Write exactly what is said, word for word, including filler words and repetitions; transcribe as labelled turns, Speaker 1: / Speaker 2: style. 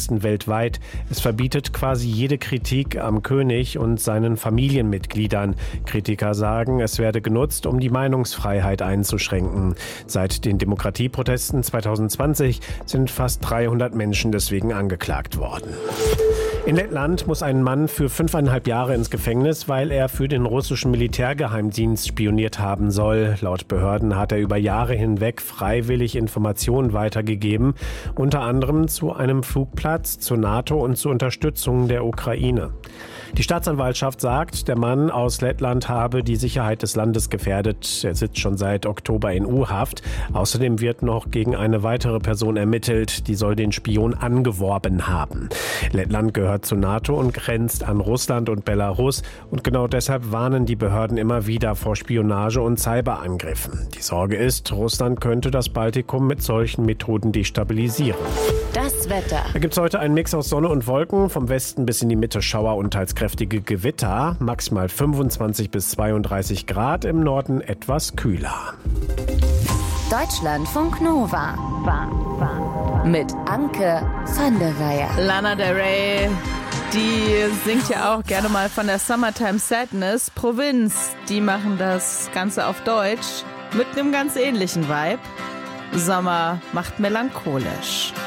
Speaker 1: Journalisten weltweit. Es verbietet quasi jede Kritik am König und seinen Familienmitgliedern. Kritiker sagen, es werde genutzt, um die Meinungsfreiheit einzuschränken. Seit den Demokratieprotesten zwanzig zwanzig sind fast dreihundert Menschen deswegen angeklagt worden. In Lettland muss ein Mann für fünfeinhalb Jahre ins Gefängnis, weil er für den russischen Militärgeheimdienst spioniert haben soll. Laut Behörden hat er über Jahre hinweg freiwillig Informationen weitergegeben, unter anderem zu einem Flugplatz, zur NATO und zur Unterstützung der Ukraine. Die Staatsanwaltschaft sagt, der Mann aus Lettland habe die Sicherheit des Landes gefährdet. Er sitzt schon seit Oktober in U-Haft. Außerdem wird noch gegen eine weitere Person ermittelt, die soll den Spion angeworben haben. Lettland gehört zur NATO und grenzt an Russland und Belarus. Und genau deshalb warnen die Behörden immer wieder vor Spionage und Cyberangriffen. Die Sorge ist, Russland könnte das Baltikum mit solchen Methoden destabilisieren.
Speaker 2: Das Wetter.
Speaker 1: Da gibt es heute einen Mix aus Sonne und Wolken. Vom Westen bis in die Mitte Schauer und teils kräftige Gewitter. Maximal fünfundzwanzig bis zweiunddreißig Grad. Im Norden etwas kühler.
Speaker 2: Deutschlandfunk Nova. Mit Anke van der Weyer.
Speaker 3: Lana Del Rey, die singt ja auch gerne mal von der Summertime Sadness. Provinz, die machen das Ganze auf Deutsch mit einem ganz ähnlichen Vibe. Sommer macht melancholisch.